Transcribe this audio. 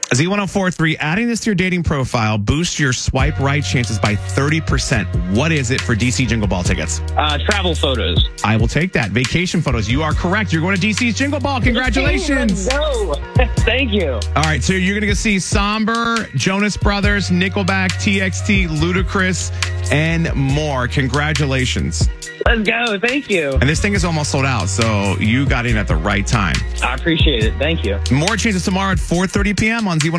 Z1043, adding this to your dating profile boosts your swipe right chances by 30%. What is it for DC Jingle Ball tickets? Travel photos. I will take that. Vacation photos. You are correct. You're going to DC's Jingle Ball. Congratulations. No. Thank you. All right, so you're going to go see Somber, Jonas Brothers, Nickelback, TXT, Ludacris, and more. Congratulations. Let's go. Thank you. And this thing is almost sold out, so you got in at the right time. I appreciate it. Thank you. More changes tomorrow at 4:30 p.m. on Z105.